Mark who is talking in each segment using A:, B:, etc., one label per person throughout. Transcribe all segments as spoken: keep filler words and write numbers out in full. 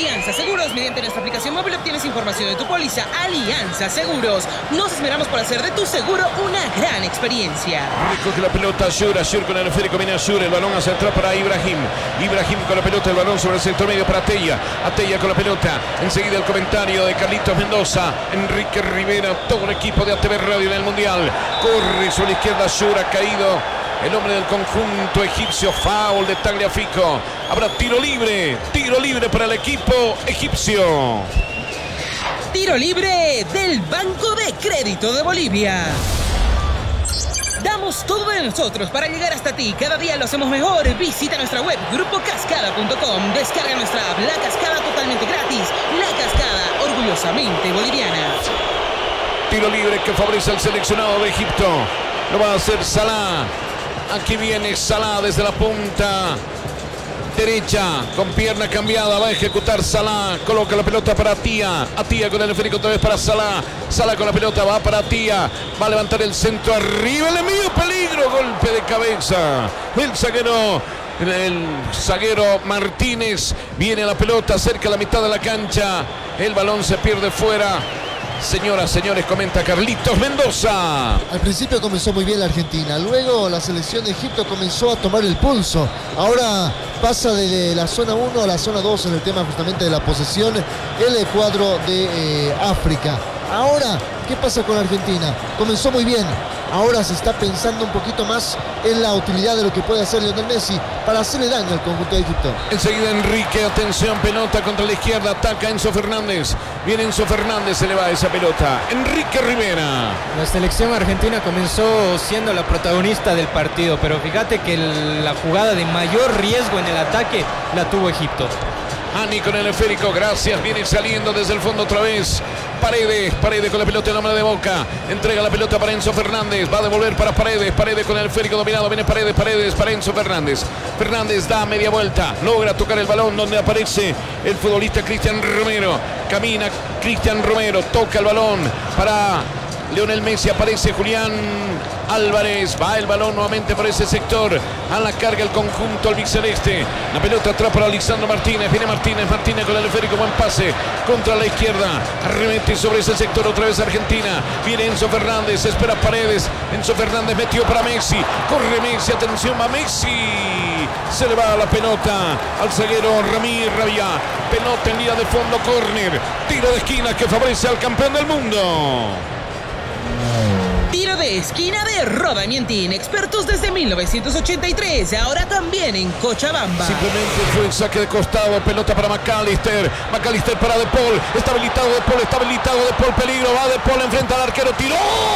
A: Alianza Seguros. Mediante nuestra aplicación móvil obtienes información de tu póliza. Alianza Seguros. Nos esmeramos por hacer de tu seguro una gran experiencia.
B: Recoge la pelota Ashur, Ashur con el esférico, viene Ashur, el balón hacia atrás para Ibrahim. Ibrahim con la pelota, el balón sobre el sector medio para Atella. Atella con la pelota. Enseguida el comentario de Carlitos Mendoza. Enrique Rivera, todo el equipo de A T V Radio en el Mundial. Corre sobre la izquierda Ashur, ha caído el hombre del conjunto egipcio. Foul de Tagliafico. Habrá tiro libre, tiro libre para el equipo egipcio.
A: Tiro libre del Banco de Crédito de Bolivia. Damos todo de nosotros para llegar hasta ti. Cada día lo hacemos mejor. Visita nuestra web grupo cascada punto com. Descarga nuestra app La Cascada totalmente gratis. La Cascada, orgullosamente boliviana.
B: Tiro libre que favorece al seleccionado de Egipto. Lo va a hacer Salah. Aquí viene Salah desde la punta derecha, con pierna cambiada, va a ejecutar Salah, coloca la pelota para Atía, Atía con el esférico otra vez para Salah, Salah con la pelota, va para Atía, va a levantar el centro arriba, el envío, peligro, golpe de cabeza, el zaguero, el zaguero Martínez, viene la pelota cerca de la mitad de la cancha, el balón se pierde fuera. Señoras, señores, comenta Carlitos Mendoza.
C: Al principio comenzó muy bien la Argentina, luego la selección de Egipto comenzó a tomar el pulso. Ahora pasa de la zona uno a la zona dos en el tema justamente de la posesión, el cuadro de eh, África. Ahora, ¿qué pasa con Argentina? Comenzó muy bien. Ahora se está pensando un poquito más en la utilidad de lo que puede hacer Lionel Messi para hacerle daño al conjunto de Egipto.
B: Enseguida Enrique, atención, pelota contra la izquierda, ataca Enzo Fernández. Viene Enzo Fernández, se le va esa pelota. Enrique Rivera.
D: La selección argentina comenzó siendo la protagonista del partido, pero fíjate que el, la jugada de mayor riesgo en el ataque la tuvo Egipto.
B: Ani con el esférico, gracias, viene saliendo desde el fondo otra vez. Paredes, Paredes con la pelota en la mano de Boca. Entrega la pelota para Enzo Fernández. Va a devolver para Paredes. Paredes con el esférico dominado. Viene Paredes, Paredes para Enzo Fernández. Fernández da media vuelta. Logra tocar el balón donde aparece el futbolista Cristian Romero. Camina Cristian Romero. Toca el balón para Lionel Messi. Aparece Julián Álvarez. Va el balón nuevamente por ese sector. A la carga el conjunto albiceleste. La pelota atrás para Lisandro Martínez. Viene Martínez. Martínez con el esférico. Buen pase contra la izquierda. Arremete sobre ese sector. Otra vez Argentina. Viene Enzo Fernández. Espera Paredes. Enzo Fernández metió para Messi. Corre Messi. Atención a Messi. Se le va la pelota al zaguero Ramí Rabia. Pelota en línea de fondo. Córner. Tiro de esquina que favorece al campeón del mundo.
A: Tiro de esquina de Roda Mientín, expertos desde mil novecientos ochenta y tres, ahora también en Cochabamba.
B: Simplemente fue el saque de costado, pelota para McAllister, McAllister para De Paul, está habilitado De Paul, está habilitado De Paul, peligro, va De Paul, enfrenta al arquero, tiró.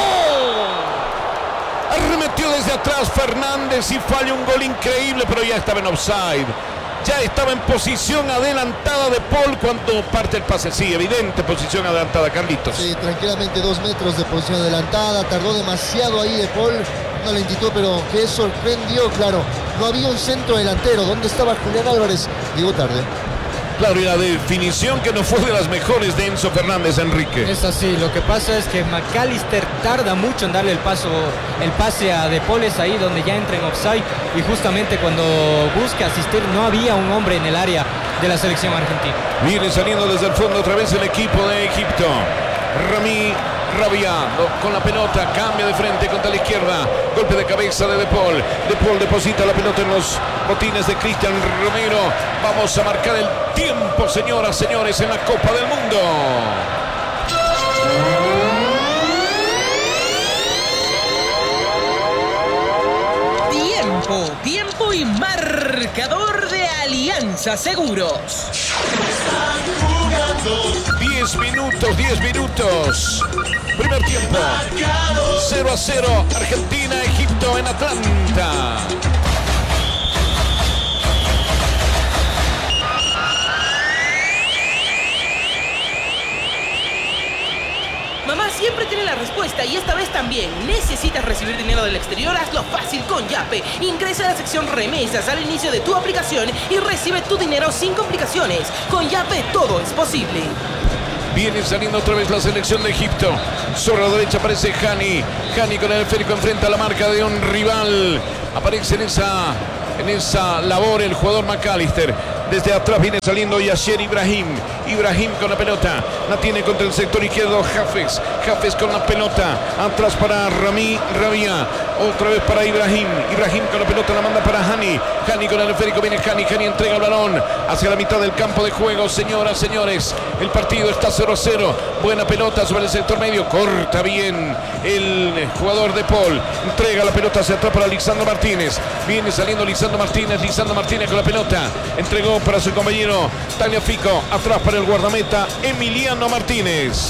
B: Arremetió desde atrás Fernández y falla un gol increíble, pero ya estaba en offside. Ya estaba en posición adelantada De Paul cuando parte el pase. Sí, evidente posición adelantada, Carlitos.
C: Sí, tranquilamente dos metros de posición adelantada. Tardó demasiado ahí De Paul. Una lentitud, pero que sorprendió, claro. No había un centro delantero. ¿Dónde estaba Julián Álvarez? Llegó tarde.
B: Claro, y la definición que no fue de las mejores de Enzo Fernández, Enrique.
D: Es así, lo que pasa es que McAllister tarda mucho en darle el paso, el pase a De Paul, es ahí donde ya entra en offside, y justamente cuando busca asistir no había un hombre en el área de la selección argentina.
B: Viene saliendo desde el fondo otra vez el equipo de Egipto. Ramí Rabia con la pelota, cambia de frente contra la izquierda, golpe de cabeza de De Paul. De Paul deposita la pelota en los botines de Cristian Romero. Vamos a marcar el tiempo, señoras, señores, en la Copa del Mundo.
A: Tiempo, tiempo y marcador de Alianza Seguros.
B: diez minutos, diez minutos. Primer tiempo. cero a cero. Argentina, Egipto en Atlanta.
A: Mamá siempre tiene la respuesta y esta vez también. ¿Necesitas recibir dinero del exterior? Hazlo fácil con Yape. Ingresa a la sección remesas al inicio de tu aplicación y recibe tu dinero sin complicaciones. Con Yape todo es posible.
B: Viene saliendo otra vez la selección de Egipto. Sobre la derecha aparece Hani. Hani con el esférico enfrenta a la marca de un rival. Aparece en esa, en esa labor el jugador McAllister. Desde atrás viene saliendo Yasser Ibrahim. Ibrahim con la pelota. La tiene contra el sector izquierdo Hafez. Hafez con la pelota. Atrás para Rami Rabia. Otra vez para Ibrahim. Ibrahim con la pelota la manda para Hani. Hani con el esférico. Viene Hani. Hani entrega el balón hacia la mitad del campo de juego. Señoras, señores. El partido está cero a cero. Buena pelota sobre el sector medio. Corta bien el jugador de Paul. Entrega la pelota hacia atrás para Lisandro Martínez. Viene saliendo Lisandro Martínez. Lisandro Martínez con la pelota. Entregó para su compañero Tagliafico. Atrás para el guardameta Emiliano Martínez.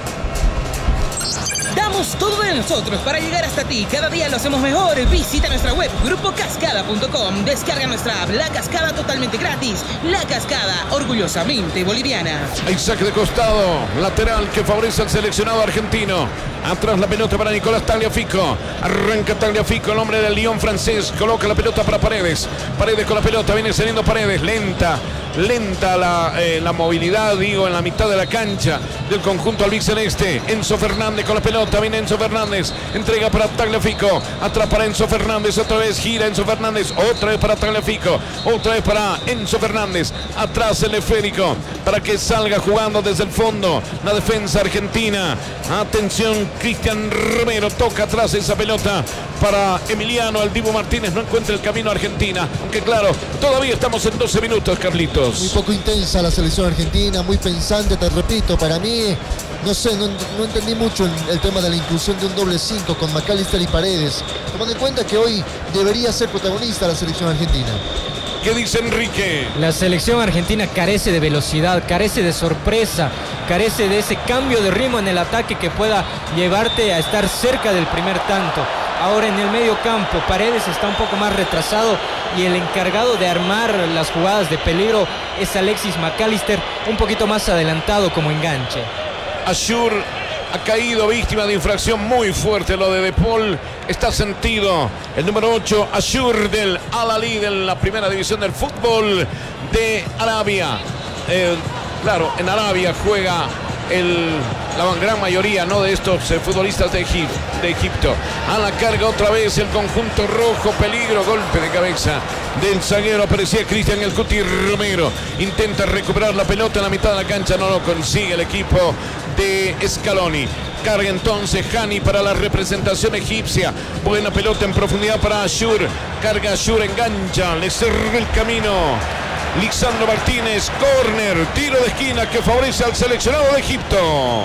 A: Damos todo de nosotros para llegar hasta ti. Cada día lo hacemos mejor. Visita nuestra web grupo cascada punto com. Descarga nuestra app La Cascada totalmente gratis. La Cascada, orgullosamente boliviana.
B: Hay saque de costado, lateral que favorece al seleccionado argentino. Atrás la pelota para Nicolás Tagliafico. Arranca Tagliafico, el hombre del Lyon francés. Coloca la pelota para Paredes. Paredes con la pelota, viene saliendo Paredes. Lenta, lenta la, eh, la movilidad, digo, en la mitad de la cancha del conjunto albiceleste. Enzo Fernández con la pelota, viene Enzo Fernández. Entrega para Tagliafico. Atrás para Enzo Fernández, otra vez gira Enzo Fernández. Otra vez para Tagliafico. Otra vez para Enzo Fernández. Atrás el esférico para que salga jugando desde el fondo la defensa argentina. Atención, Cristian Romero toca atrás esa pelota para Emiliano. El Dibu Martínez no encuentra el camino a Argentina, aunque claro, todavía estamos en doce minutos, Carlitos.
C: Muy poco intensa la selección argentina, muy pensante, te repito. Para mí, no sé, no, no entendí mucho el, el tema de la inclusión de un doble cinco con McAllister y Paredes, tomando en cuenta que hoy debería ser protagonista la selección argentina.
B: ¿Qué dice Enrique?
D: La selección argentina carece de velocidad, carece de sorpresa, carece de ese cambio de ritmo en el ataque que pueda llevarte a estar cerca del primer tanto. Ahora en el medio campo, Paredes está un poco más retrasado y el encargado de armar las jugadas de peligro es Alexis McAllister, un poquito más adelantado como enganche.
B: Ashur ha caído víctima de infracción muy fuerte, lo de De Paul está sentido. El número ocho, Ashur del Al-Ahly de la primera división del fútbol de Arabia. Eh, claro, en Arabia juega el, la gran mayoría, ¿no?, de estos eh, futbolistas de, Egip, de Egipto. A la carga otra vez el conjunto rojo, peligro, golpe de cabeza del zaguero, aparecía Cristian El Cuti Romero. Intenta recuperar la pelota en la mitad de la cancha, no lo consigue el equipo de Scaloni. Carga entonces Hani para la representación egipcia. Buena pelota en profundidad para Ashur. Carga Ashur, engancha, le cerró el camino Lisandro Martínez. Córner, tiro de esquina que favorece al seleccionado de Egipto.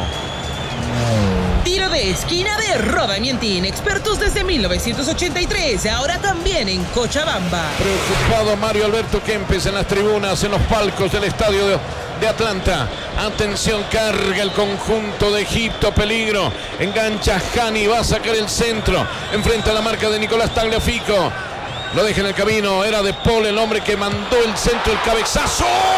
A: Tiro de esquina de Roda Mientín, expertos desde mil novecientos ochenta y tres, ahora también en Cochabamba.
B: Preocupado Mario Alberto Kempes en las tribunas, en los palcos del estadio de, de Atlanta. Atención, carga el conjunto de Egipto, peligro. Engancha Hani, va a sacar el centro. Enfrenta la marca de Nicolás Tagliafico. Lo deja en el camino, era De Paul el hombre que mandó el centro, el cabezazo.